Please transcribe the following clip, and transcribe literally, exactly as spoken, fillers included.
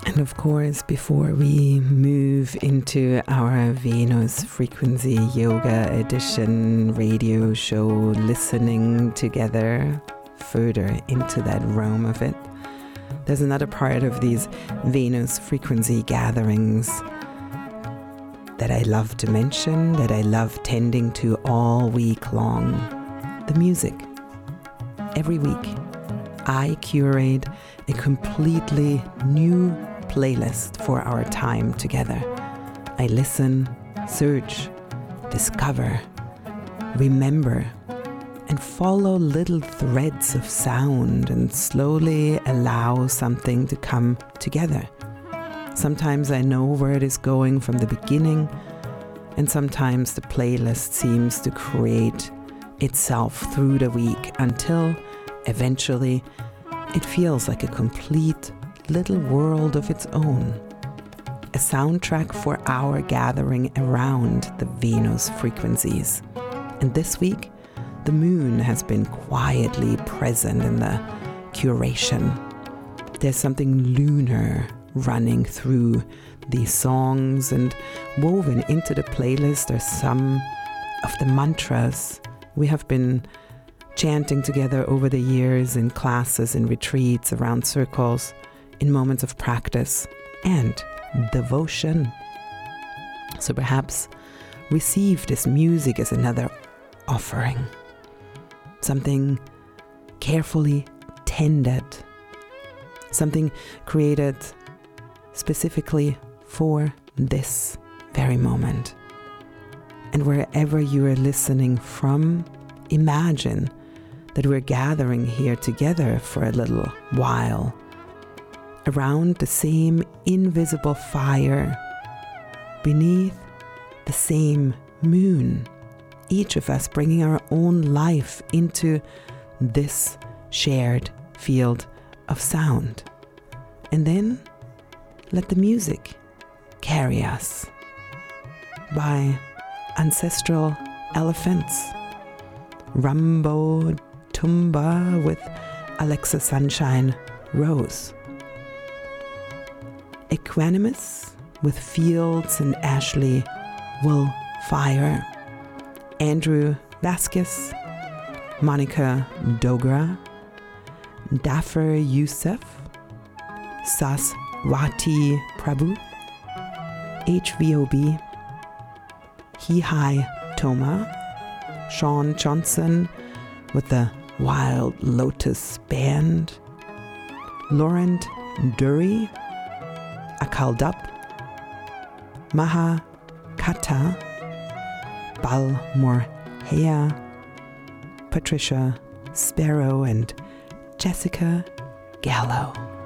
And of course, before we move into our Venus Frequency Yoga Edition radio show, listening together further into that realm of it, there's another part of these Venus Frequency gatherings that I love to mention, that I love tending to all week long: the music. Every week, I curate a completely new playlist for our time together. I listen, search, discover, remember, and follow little threads of sound and slowly allow something to come together. Sometimes I know where it is going from the beginning, and sometimes the playlist seems to create itself through the week until eventually it feels like a complete little world of its own. A soundtrack for our gathering around the Venus frequencies. And this week, the moon has been quietly present in the curation. There's something lunar running through these songs, and woven into the playlist are some of the mantras we have been chanting together over the years in classes, in retreats, around circles, in moments of practice and devotion. So perhaps receive this music as another offering, something carefully tended, something created specifically for this very moment. And wherever you are listening from, imagine that we're gathering here together for a little while around the same invisible fire, beneath the same moon, each of us bringing our own life into this shared field of sound. And then let the music carry us by ancestral elephants, Rumbo Tumba with Alexa Sunshine Rose, Equanimous with Fields and Ashley Will Fire, Andrew Vasquez, Monica Dogra, Daffer Youssef, Saswati Prabhu, H V O B, Hihai Toma, Sean Johnson with the Wild Lotus Band, Laurent Dury, Akaldup, Maha Kata, Balmorhea, Patricia Sparrow, and Jessica Gallo.